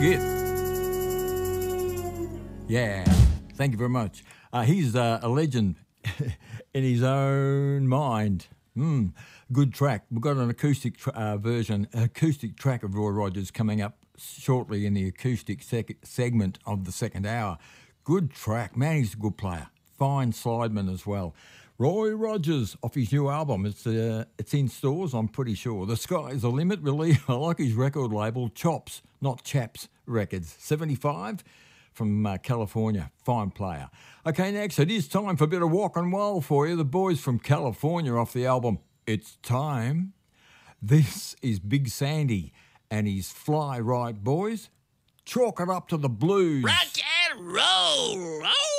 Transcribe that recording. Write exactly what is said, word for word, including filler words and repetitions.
it. Yeah, thank you very much. Uh, he's uh, a legend in his own mind. Mm, good track. We've got an acoustic tra- uh, version, acoustic track of Roy Rogers coming up shortly in the acoustic sec- segment of the second hour. Good track. Man, he's a good player. Fine slideman as well. Roy Rogers off his new album. It's uh, it's in stores, I'm pretty sure. The Sky's the Limit, really. I like his record label, Chops, not Chaps Records. seventy-five from uh, California. Fine player. Okay, next, it is time for a bit of rock and roll for you. The boys from California off the album It's Time. This is Big Sandy and his Fly Right Boys. Chalk it up to the blues. Rock and roll! Oh!